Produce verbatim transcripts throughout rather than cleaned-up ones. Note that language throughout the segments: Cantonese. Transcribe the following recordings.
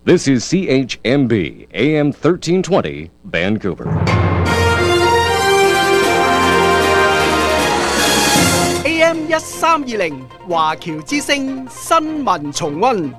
This is C H M B, A M thirteen twenty, Vancouver. A M 一三二零華僑之聲新聞重溫。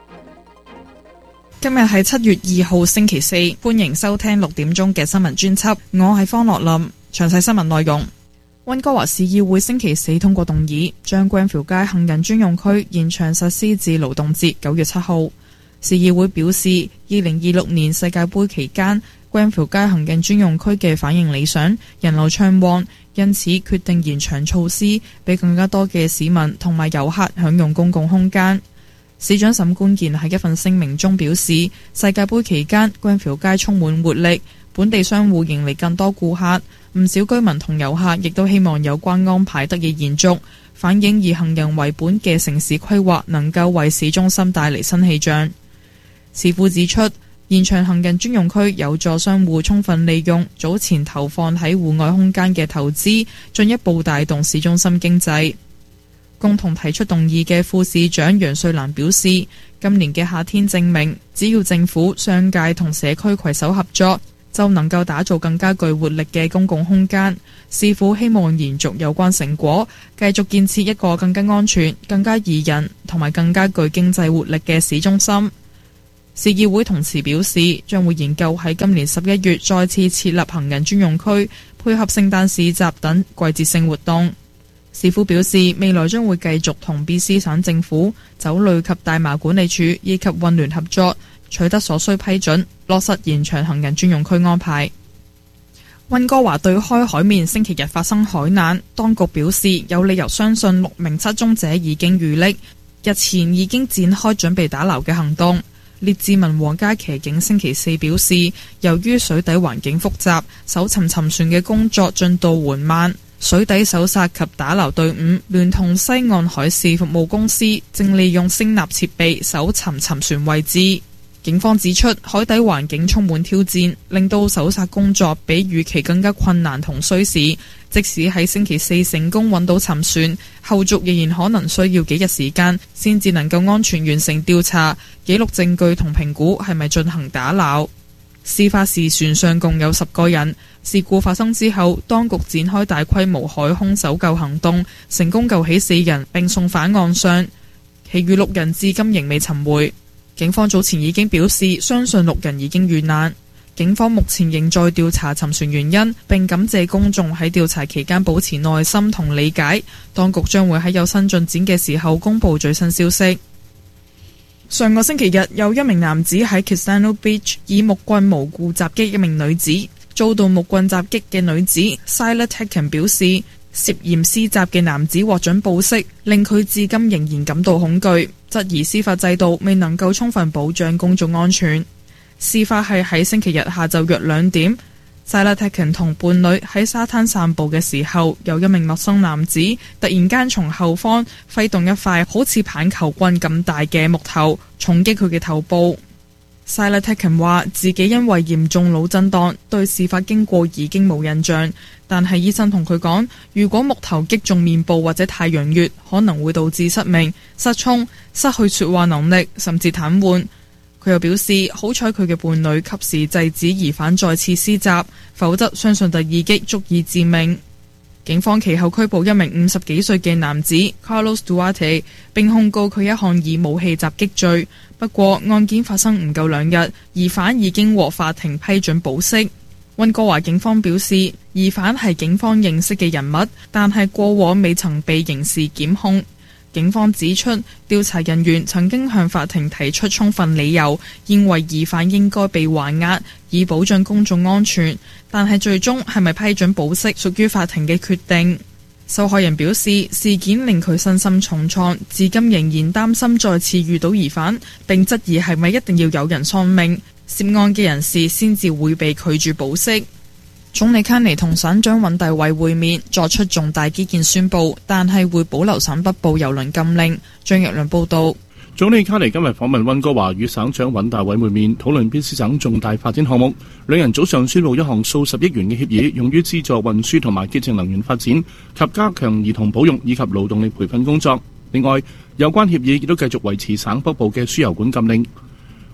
今日係七月二號星期四，歡迎收聽六點鐘嘅新聞專輯。我係方樂林，詳細新聞內容。溫哥華市議會星期四通過動議，將 Grenfell 街行人專用區延長實施至勞動節九月七號。市議會表示，二零二六年世界盃期間 Grenfell 街行人專用區嘅反應理想，人流暢旺，因此決定延長措施，俾更加多嘅市民同埋遊客享用公共空間。市長沈官健喺一份聲明中表示，世界盃期間 Grenfell 街充滿活力，本地商戶迎嚟更多顧客，唔少居民同遊客亦都希望有關安排得以延續，反映以行人為本嘅城市規劃能夠為市中心帶嚟新氣象。市府指出，延長行人專用區有助商戶充分利用早前投放喺戶外空間嘅投資，進一步帶動市中心經濟。共同提出動議嘅副市長楊瑞蘭表示，今年嘅夏天證明，只要政府、商界同社區攜手合作，就能夠打造更加具活力嘅公共空間。市府希望延續有關成果，繼續建設一個更加安全、更加宜人同埋更加具經濟活力嘅市中心。市議會同時表示，將會研究喺今年十一月再次設立行人專用區，配合聖誕市集等季節性活動。市府表示，未來將會繼續同 B C 省政府、酒類及大麻管理處以及運聯合作，取得所需批准，落實延長行人專用區安排。溫哥華對開海面星期日發生海難，當局表示有理由相信六名失蹤者已經遇溺，日前已經展開準備打撈嘅行動。列治文皇家騎警星期四表示，由於水底環境複雜，搜尋沉船嘅工作進度緩慢。水底搜索及打撈隊伍聯同西岸海事服務公司正利用聲納設備搜尋沉船位置。警方指出，海底環境充滿挑戰，令到搜索工作比預期更加困難同需時。即使喺星期四成功揾到沉船，後續仍然可能需要幾日時間先至能夠安全完成調查、記錄證據同評估係咪進行打撈。事發時船上共有十個人。事故發生之後，當局展開大規模海空搜救行動，成功救起四人並送返岸上，其餘六人至今仍未尋回。警方早前已經表示，相信六人已經遇難。警方目前仍在調查沉船原因，並感謝公眾喺調查期間保持耐心同理解。當局將會喺有新進展嘅時候公佈最新消息。上個星期日，有一名男子喺 Kistano Beach 以木棍無故襲擊一名女子。遭到木棍襲擊嘅女子 Sila Tekken 表示，涉嫌施襲嘅男子獲准保釋，令佢至今仍然感到恐懼，質疑司法制度未能夠充分保障公眾安全。事發係喺星期日下晝約兩點，Sila Tekken 同伴侶喺沙灘散步嘅時候，有一名陌生男子突然間從後方揮動一塊好似棒球棍咁大嘅木頭，重擊佢嘅頭部。Sila Tekken 話自己因為嚴重腦震盪，對事發經過已經冇印象，但係醫生同佢講，如果木頭擊中面部或者太陽穴，可能會導致失明、失聰、失去說話能力，甚至癱瘓。佢又表示，好彩佢嘅伴侶及時制止疑犯再次施襲，否則相信第二擊足以致命。警方其後拘捕一名五十幾歲嘅男子 Carlos Duarte， 並控告佢一項以武器襲擊罪。不過案件發生唔夠兩日，疑犯已經獲法庭批准保釋。溫哥華警方表示，疑犯係警方認識嘅人物，但係過往未曾被刑事檢控。警方指出，調查人員曾經向法庭提出充分理由，認為疑犯應該被還押，以保障公眾安全。但係最終係咪批准保釋，屬於法庭嘅決定。受害人表示，事件令佢身心重創，至今仍然擔心再次遇到疑犯，並質疑係咪一定要有人喪命，涉案嘅人士先至會被拒絕保釋。總理卡尼同省長尹大偉會面，作出重大基建宣佈，但係會保留省北部郵輪禁令。張若良報道。 總理卡尼今日訪問溫哥華，與省長尹大偉會面，討論 B C 省重大發展項目。兩人早上宣布一項數十億元嘅協議，用於資助運輸同埋潔淨能源發展及加強兒童保育以及勞動力培訓工作。另外，有關協議亦都繼續維持省北部嘅輸油管禁令。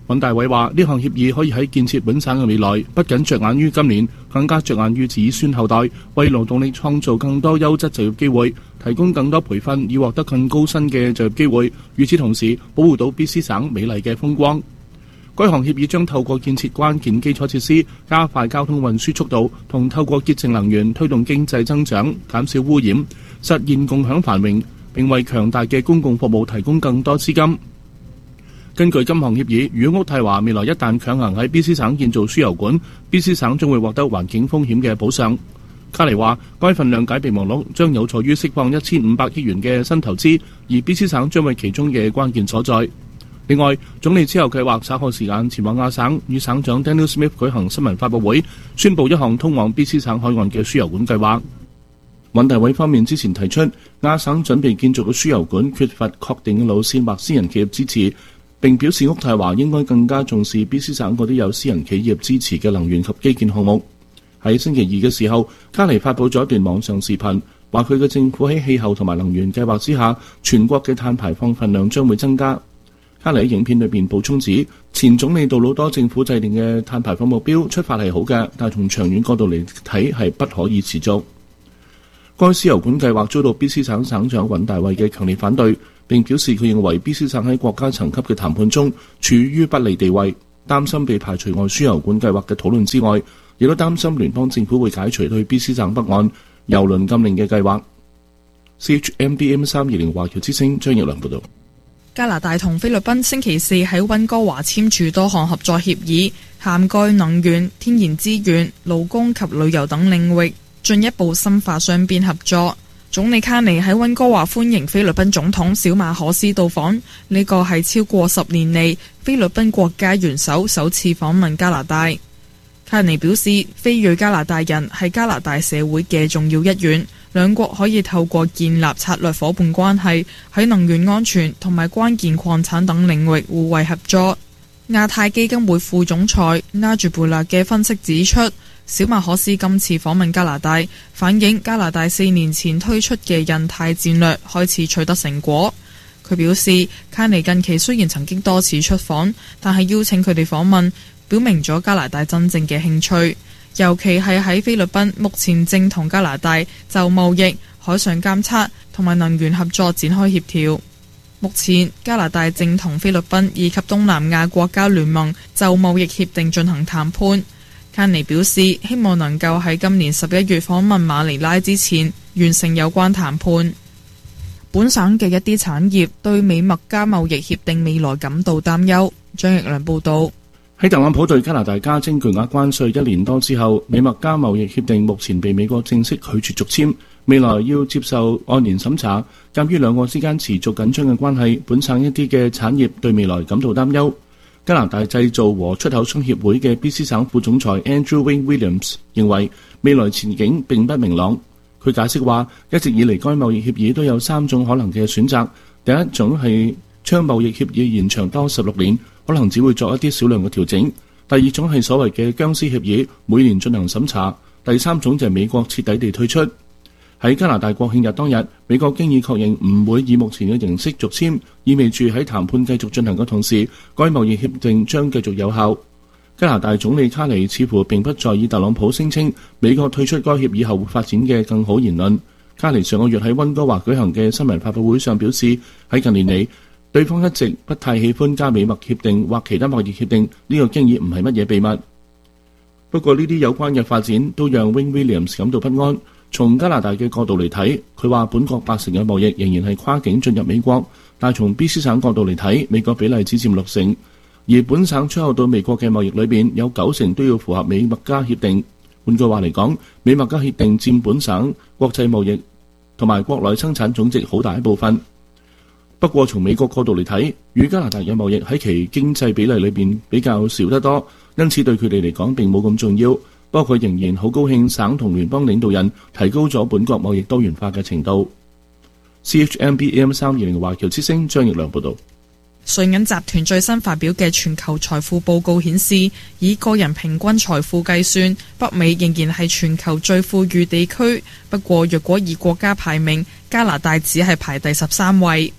尹大偉話：呢項協議可以喺建設本省嘅未來，不僅着眼於今年，更加着眼於子孫後代，為勞動力創造更多優質就業機會，提供更多培訓，以獲得更高薪嘅就業機會。與此同時，保護到 B C 省美麗嘅風光。該項協議將透過建設關鍵基礎設施，加快交通運輸速度，同透過潔淨能源推動經濟增長，減少污染，實現共享繁榮，並為強大嘅公共服務提供更多資金。根據今項協議，如果渥太華未來一旦強行喺 B C 省建造輸油管 ，B C 省將會獲得環境風險嘅補償。卡尼話，該份諒解備忘錄將有助於釋放一千五百億元嘅新投資，而 B C 省將為其中嘅關鍵所在。另外，總理之後計劃稍後時間前往亞省，與省長 Daniel Smith 舉行新聞發佈會，宣布一項通往 B C 省海岸嘅輸油管計劃。尹大偉方面之前提出，亞省準備建造嘅輸油管缺乏確定嘅路線或私人企業支持。並表示渥太華應該更加重視 B C 省嗰啲有私人企業支持嘅能源及基建項目。喺星期二嘅時候，卡尼發布咗一段網上視頻，話佢嘅政府喺氣候同埋能源計劃之下，全國嘅碳排放份量將會增加。卡尼喺影片裏邊補充指，前總理杜魯多政府制定嘅碳排放目標出發係好嘅，但係從長遠角度嚟睇係不可以持續。該輸油管計劃遭到 B C 省省長尹大偉嘅強烈反對，並表示佢認為 B C 省喺國家層級嘅談判中處於不利地位，擔心被排除外輸油管計劃嘅討論之外，亦都擔心聯邦政府會解除對 B C 省北岸油輪禁令嘅計劃。C H M B M 三二零華僑之聲張奕良報道。 加拿大同菲律賓星期四喺溫哥華簽署多項合作協議，涵蓋能源、天然資源、勞工及旅遊等領域，進一步深化雙邊合作。總理卡尼喺溫哥華歡迎菲律賓總統小馬可斯到訪，呢個係超過十年嚟菲律賓國家元首首次訪問加拿大。卡尼表示，非裔加拿大人係加拿大社會嘅重要一員，兩國可以透過建立策略夥伴關係，喺能源安全同埋關鍵礦產等領域互惠合作。亞太基金會副總裁拉朱貝勒嘅分析指出，小馬可斯今次訪問加拿大，反映加拿大四年前推出嘅印太戰略開始取得成果。佢表示，卡尼近期雖然曾經多次出訪，但係邀請佢哋訪問，表明咗加拿大真正嘅興趣，尤其係喺菲律賓目前正同加拿大就貿易、海上監測同埋能源合作展開協調。目前加拿大正同菲律賓以及東南亞國家聯盟就貿易協定進行談判。卡尼表示，希望能夠喺今年十一月訪問馬尼拉之前完成有關談判。本省嘅一啲產業對美墨加貿易協定未來感到擔憂。張奕良報導。 喺特朗普對加拿大加徵巨額關稅一年多之後，美墨加貿易協定目前被美國正式拒絕續簽，未來要接受按年審查。鑑於兩國之間持續緊張嘅關係，本省一啲嘅產業對未來感到擔憂。加拿大製造和出口商協會嘅 B C 省副總裁 Andrew Wayne Williams 認為未來前景並不明朗。佢解釋話，一直以嚟該貿易協議都有三種可能嘅選擇。第一種係將貿易協議延長多十六年，可能只會作一啲少量嘅調整。第二種係所謂嘅僵屍協議，每年進行審查。第三種就係美國徹底地退出。喺加拿大國慶日當日，美國經已確認唔會以目前嘅形式續簽，意味住喺談判繼續進行嘅同時，該貿易協定將繼續有效。加拿大總理卡尼似乎並不在意特朗普聲稱美國退出該協議後會發展嘅更好言論。卡尼上個月喺溫哥華舉行嘅新聞發佈會上表示，喺近年嚟，對方一直不太喜歡加美墨協定或其他貿易協定，呢、這個經已唔係乜嘢秘密。不過呢啲有關嘅發展都讓 Wayne Williams 感到不安。從加拿大嘅角度嚟睇，佢話本國八成嘅貿易仍然係跨境進入美國，但係從 B C 省角度嚟睇，美國比例只佔六成，而本省出口到美國嘅貿易裏邊有九成都要符合美墨加協定。換句話嚟講，美墨加協定佔本省國際貿易同埋國內生產總值好大一部分。不過從美國角度嚟睇，與加拿大嘅貿易喺其經濟比例裏邊比較少得多，因此對佢哋嚟講並冇咁重要。不過佢仍然好高興省同聯邦領導人提高咗本國貿易多元化嘅程度。C H M B M 三二零華僑之聲張奕良報導。 瑞銀集團最新發表嘅全球財富報告顯示，以個人平均財富計算，北美仍然係全球最富裕地區。不過若果以國家排名，加拿大只係排第十三位。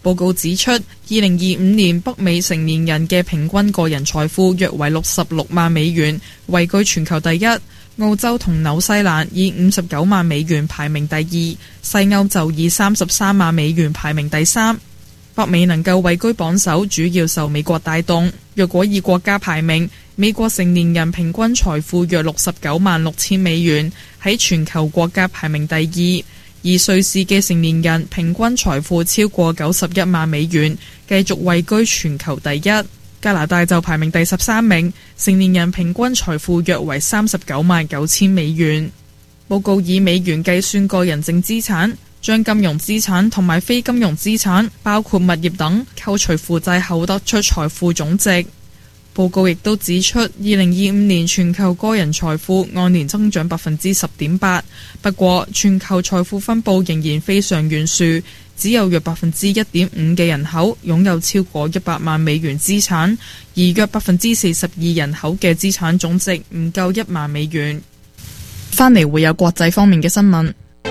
報告指出，二零二五年北美成年人嘅平均個人財富約為六十六萬美元，位居全球第一。澳洲同紐西蘭以五十九萬美元排名第二，西歐就以三十三萬美元排名第三。北美能夠位居榜首，主要受美國帶動。若果以國家排名，美國成年人平均財富約六十九萬六千美元，喺全球國家排名第二。而瑞士嘅成年人平均財富超過九十一萬美元，繼續位居全球第一。加拿大就排名第十三名，成年人平均財富約為三十九萬九千美元。報告以美元計算個人淨資產，將金融資產同埋非金融資產，包括物業等，扣除負債後得出財富總值。報告亦都指出，二零二五年全球個人財富按年增長百分之十點八，不過全球財富分佈仍然非常懸殊，只有約百分之一點五嘅人口擁有超過一百萬美元資產，而約百分之四十二人口嘅資產總值唔夠一萬美元。翻嚟會有國際方面嘅新聞。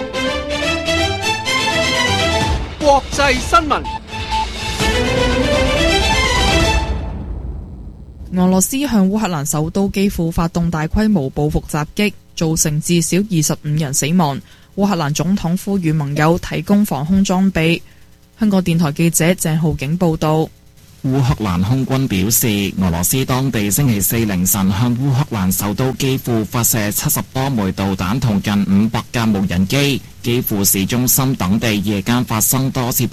國際新聞。 俄羅斯向烏克蘭首都基輔發動大規模報復襲擊，造成至少二十五人死亡。烏克蘭總統呼籲盟友提供防空裝備。香港電台記者鄭浩景報道。 烏克蘭空軍表示，俄羅斯當地星期四凌晨向烏克蘭首都基輔發射七十多枚導彈同近五百架無人機。基輔市中心等地夜間發生多次